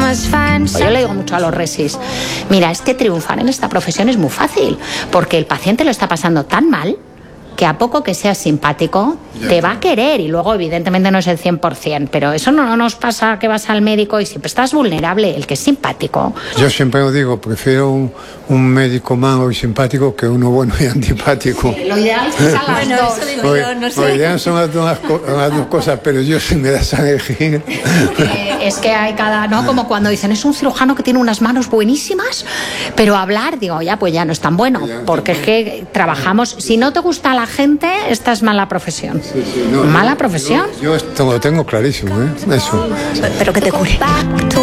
Yo le digo mucho a los resis, mira, es que triunfar en esta profesión es muy fácil, porque el paciente lo está pasando tan mal que a poco que seas simpático te va a querer, y luego evidentemente no es el 100%, pero eso no nos pasa que vas al médico y siempre estás vulnerable. El que es simpático. Yo siempre os digo, prefiero un médico malo y simpático que uno bueno y antipático. Lo ideal es que sean las dos. Eso digo yo, no sé. Lo ideal son las dos cosas, pero yo si me das a elegir... Es que hay cada, ¿no? Como cuando dicen, es un cirujano que tiene unas manos buenísimas, pero hablar, digo, ya, pues ya no es tan bueno, porque es que trabajamos, si no te gusta la gente, esta es mala profesión. No, mala profesión. Yo esto lo tengo clarísimo, ¿eh? Eso. Pero que te cure.